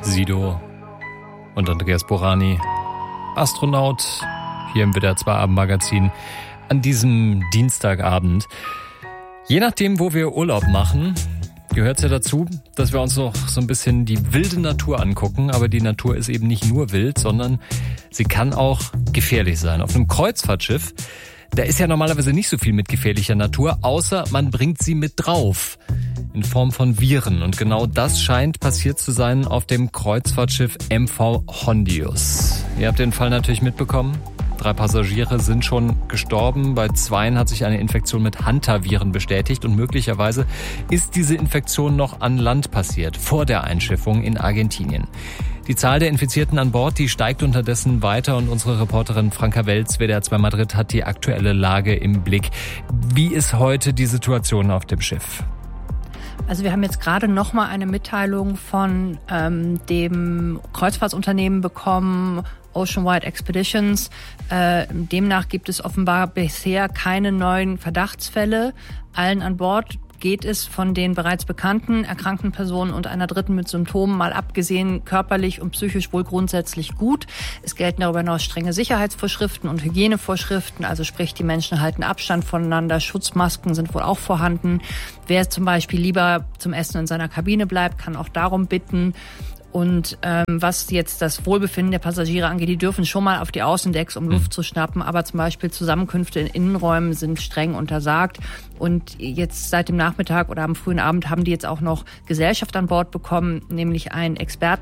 Sido und Andreas Borani, Astronaut, hier im WDR 2 Abendmagazin an diesem Dienstagabend. Je nachdem, wo wir Urlaub machen, gehört es ja dazu, dass wir uns noch so ein bisschen die wilde Natur angucken. Aber die Natur ist eben nicht nur wild, sondern sie kann auch gefährlich sein. Auf einem Kreuzfahrtschiff, da ist ja normalerweise nicht so viel mit gefährlicher Natur, außer man bringt sie mit drauf. In Form von Viren. Und genau das scheint passiert zu sein auf dem Kreuzfahrtschiff MV Hondius. Ihr habt den Fall natürlich mitbekommen. 3 Passagiere sind schon gestorben. Bei 2 hat sich eine Infektion mit Hantaviren bestätigt. Und möglicherweise ist diese Infektion noch an Land passiert, vor der Einschiffung in Argentinien. Die Zahl der Infizierten an Bord, die steigt unterdessen weiter. Und unsere Reporterin Franka Welz, WDR 2 Madrid, hat die aktuelle Lage im Blick. Wie ist heute die Situation auf dem Schiff? Also wir haben jetzt gerade nochmal eine Mitteilung von dem Kreuzfahrtsunternehmen bekommen, Oceanwide Expeditions. Demnach gibt es offenbar bisher keine neuen Verdachtsfälle. Allen an Bord geht es von den bereits bekannten erkrankten Personen und einer dritten mit Symptomen mal abgesehen körperlich und psychisch wohl grundsätzlich gut. Es gelten darüber hinaus strenge Sicherheitsvorschriften und Hygienevorschriften, also sprich die Menschen halten Abstand voneinander, Schutzmasken sind wohl auch vorhanden. Wer zum Beispiel lieber zum Essen in seiner Kabine bleibt, kann auch darum bitten. Und was jetzt das Wohlbefinden der Passagiere angeht, die dürfen schon mal auf die Außendecks, um Luft zu schnappen, aber zum Beispiel Zusammenkünfte in Innenräumen sind streng untersagt. Und jetzt seit dem Nachmittag oder am frühen Abend haben die jetzt auch noch Gesellschaft an Bord bekommen, nämlich ein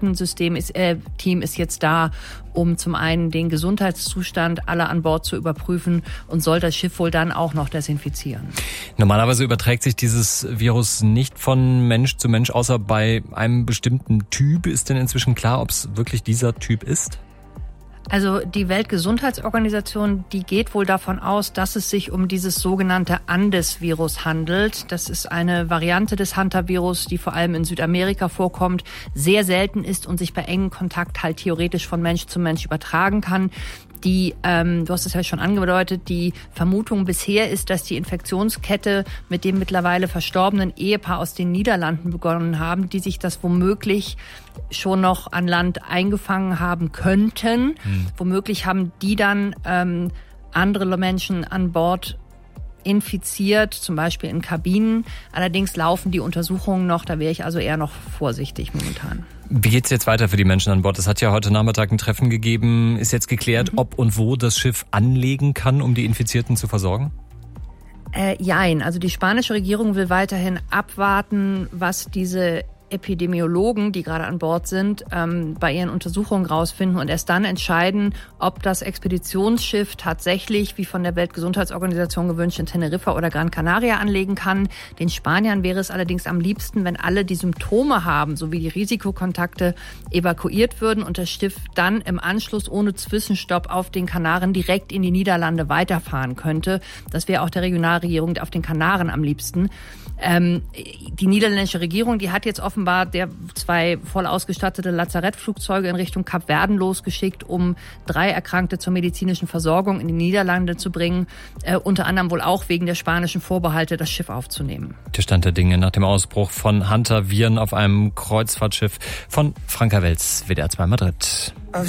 Team ist jetzt da, um zum einen den Gesundheitszustand aller an Bord zu überprüfen und soll das Schiff wohl dann auch noch desinfizieren. Normalerweise überträgt sich dieses Virus nicht von Mensch zu Mensch, außer bei einem bestimmten Typ. Ist denn inzwischen klar, ob es wirklich dieser Typ ist? Also die Weltgesundheitsorganisation, die geht wohl davon aus, dass es sich um dieses sogenannte Andes-Virus handelt. Das ist eine Variante des Hantavirus, die vor allem in Südamerika vorkommt, sehr selten ist und sich bei engem Kontakt halt theoretisch von Mensch zu Mensch übertragen kann. Du hast es ja schon angedeutet, die Vermutung bisher ist, dass die Infektionskette mit dem mittlerweile verstorbenen Ehepaar aus den Niederlanden begonnen haben, die sich das womöglich schon noch an Land eingefangen haben könnten. Womöglich haben die dann andere Menschen an Bord infiziert, zum Beispiel in Kabinen. Allerdings laufen die Untersuchungen noch, da wäre ich also eher noch vorsichtig momentan. Wie geht's jetzt weiter für die Menschen an Bord? Es hat ja heute Nachmittag ein Treffen gegeben. Ist jetzt geklärt, ob und wo das Schiff anlegen kann, um die Infizierten zu versorgen? Jein. Also die spanische Regierung will weiterhin abwarten, was diese Epidemiologen, die gerade an Bord sind, bei ihren Untersuchungen rausfinden und erst dann entscheiden, ob das Expeditionsschiff tatsächlich, wie von der Weltgesundheitsorganisation gewünscht, in Teneriffa oder Gran Canaria anlegen kann. Den Spaniern wäre es allerdings am liebsten, wenn alle, die Symptome haben, sowie die Risikokontakte, evakuiert würden und das Schiff dann im Anschluss ohne Zwischenstopp auf den Kanaren direkt in die Niederlande weiterfahren könnte. Das wäre auch der Regionalregierung auf den Kanaren am liebsten. Die niederländische Regierung, die hat jetzt offenbar 2 voll ausgestattete Lazarettflugzeuge in Richtung Kap Verden losgeschickt, um 3 Erkrankte zur medizinischen Versorgung in die Niederlande zu bringen, unter anderem wohl auch wegen der spanischen Vorbehalte, das Schiff aufzunehmen. Der Stand der Dinge nach dem Ausbruch von Hantaviren auf einem Kreuzfahrtschiff von Franka Welz, WDR 2 Madrid.